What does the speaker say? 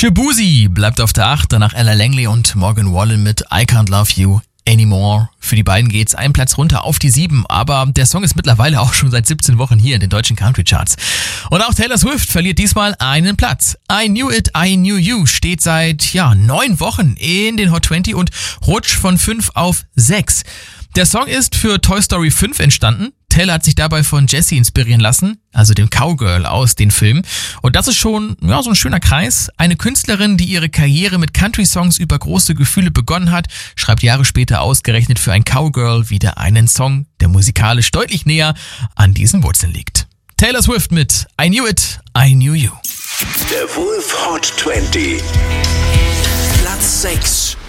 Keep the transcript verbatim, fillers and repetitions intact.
Shaboozey bleibt auf der acht, danach Ella Langley und Morgan Wallen mit I Can't Love You Anymore. Für die beiden geht's einen Platz runter auf die sieben, aber der Song ist mittlerweile auch schon seit siebzehn Wochen hier in den deutschen Country Charts. Und auch Taylor Swift verliert diesmal einen Platz. I Knew It, I Knew You steht seit, ja, neun Wochen in den Hot zwanzig und rutscht von fünf auf sechs. Der Song ist für Toy Story fünf entstanden. Taylor hat sich dabei von Jessie inspirieren lassen, also dem Cowgirl aus den Filmen. Und das ist schon, ja, so ein schöner Kreis. Eine Künstlerin, die ihre Karriere mit Country-Songs über große Gefühle begonnen hat, schreibt Jahre später ausgerechnet für ein Cowgirl wieder einen Song, der musikalisch deutlich näher an diesen Wurzeln liegt. Taylor Swift mit I Knew It, I Knew You. Der Wolf Hot zwanzig. Platz sechs.